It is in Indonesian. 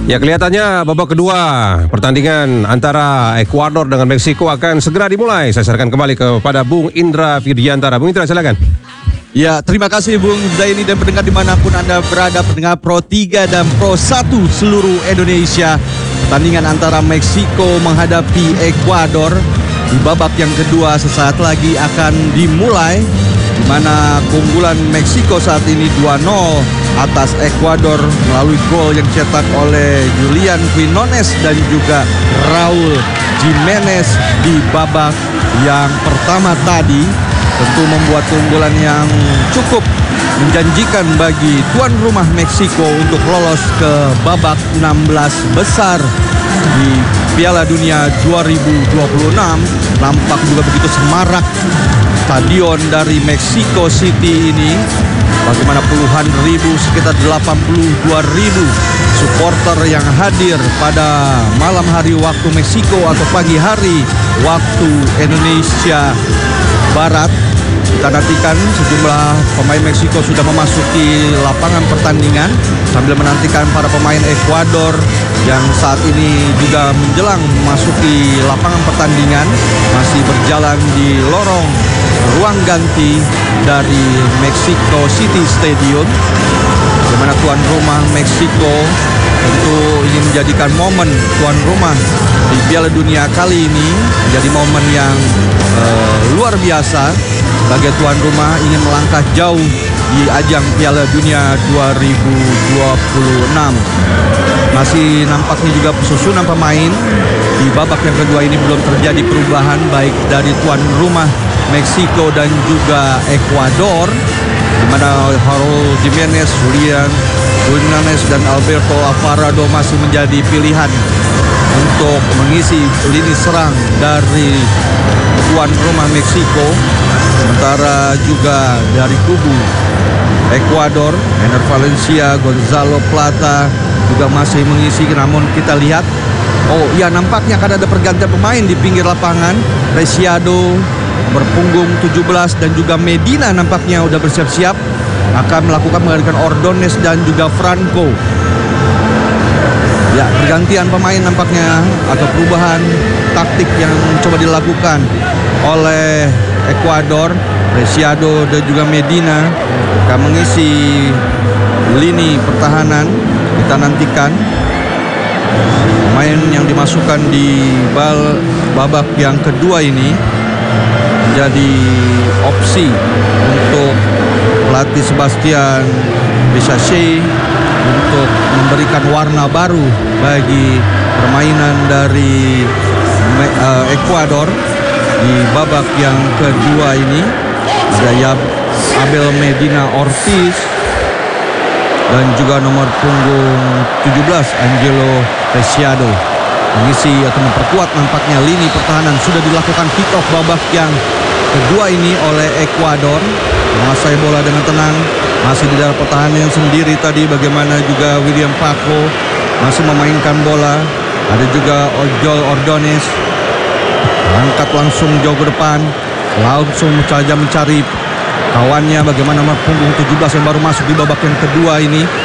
Ya, kelihatannya babak kedua pertandingan antara Ekuador dengan Meksiko akan segera dimulai. Saya serahkan kembali kepada Bung Indra Firdiantara. Bung Indra, silakan. Ya, terima kasih Bung Zaini dan pendengar dimanapun Anda berada, pendengar Pro 3 dan Pro 1 seluruh Indonesia. Pertandingan antara Meksiko menghadapi Ekuador di babak yang kedua sesaat lagi akan dimulai, di mana keunggulan Meksiko saat ini 2-0 atas Ekuador melalui gol yang dicetak oleh Julian Quinones dan juga Raul Jimenez di babak yang pertama tadi. Tentu membuat keunggulan yang cukup menjanjikan bagi tuan rumah Meksiko untuk lolos ke babak 16 besar di Piala Dunia 2026. Nampak juga begitu semarak stadion dari Mexico City ini. Bagaimana puluhan ribu, sekitar 82.000 supporter yang hadir pada malam hari waktu Meksiko atau pagi hari waktu Indonesia Barat. Kita nantikan sejumlah pemain Meksiko sudah memasuki lapangan pertandingan sambil menantikan para pemain Ekuador yang saat ini juga menjelang memasuki lapangan pertandingan, masih berjalan di lorong ruang ganti dari Mexico City Stadium, di mana tuan rumah Meksiko tentu ingin menjadikan momen tuan rumah di Piala Dunia kali ini menjadi momen yang luar biasa sebagai tuan rumah, ingin melangkah jauh di ajang Piala Dunia 2026. Masih nampaknya juga susunan pemain di babak yang kedua ini belum terjadi perubahan baik dari tuan rumah Meksiko dan juga Ekuador, di mana Raul Jimenez, Julian Quinones dan Alberto Alvarado masih menjadi pilihan untuk mengisi lini serang dari tuan rumah Meksiko. Sementara juga dari kubu Ekuador, Ener Valencia, Gonzalo Plata juga masih mengisi. Namun kita lihat, nampaknya akan ada pergantian pemain di pinggir lapangan. Preciado berpunggung 17 dan juga Medina nampaknya udah bersiap-siap akan melakukan menggantikan Ordonez dan juga Franco. Ya, pergantian pemain nampaknya atau perubahan taktik yang coba dilakukan oleh Ekuador. Preciado dan juga Medina akan mengisi lini pertahanan. Kita nantikan pemain yang dimasukkan di babak yang kedua ini menjadi opsi untuk pelatih Sebastian Bisacce untuk memberikan warna baru bagi permainan dari Ekuador di babak yang kedua ini. Ada Abel Medina Ortiz dan juga nomor punggung 17 Angelo Preciado mengisi atau memperkuat nampaknya lini pertahanan. Sudah dilakukan kick off babak yang kedua ini oleh Ekuador, menguasai bola dengan tenang, masih di dalam pertahanan sendiri tadi. Bagaimana juga William Paco masih memainkan bola. Ada juga Ojol Ordonez angkat langsung jauh ke depan, langsung saja mencari kawannya. Bagaimana nomor punggung 17 yang baru masuk di babak yang kedua ini,